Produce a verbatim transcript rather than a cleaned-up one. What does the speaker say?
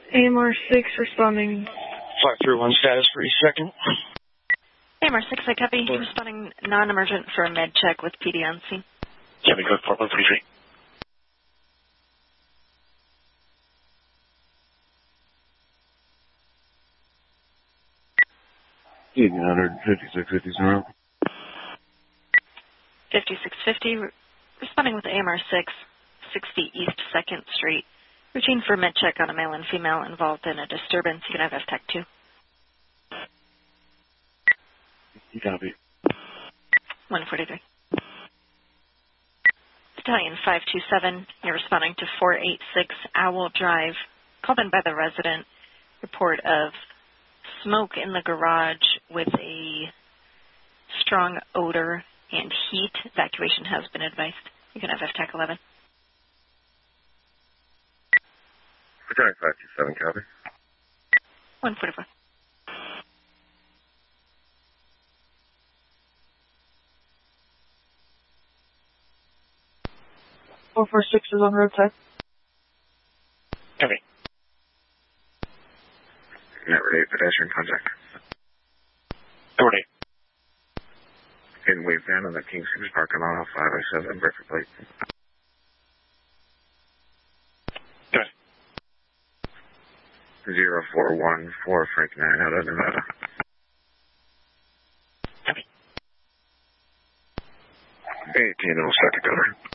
A M R six responding. five three one status for each second. A M R six, I copy. Four. Responding non-emergent for a med check with P D on scene. Copy, code four one three three. eighteen hundred, fifty-six fifty zero. fifty-six fifty, responding with A M R six, sixty East second Street. Routine for med check on a male and female involved in a disturbance. You can have F TAC two. You copy. one forty-three. Battalion five two seven, you're responding to four eighty-six Owl Drive. Called in by the resident. Report of smoke in the garage with a strong odor and heat. Evacuation has been advised. You can have F TAC eleven. Battalion five two seven, copy. one forty-four. four four six is on roadside. Copy. Network eight, pedestrian contact. Network eight. In wave van on the King City Park on aisle five oh seven, breakfast plate. Good. zero four one four Frank nine out of Nevada. Copy. eighteen oh second, Governor.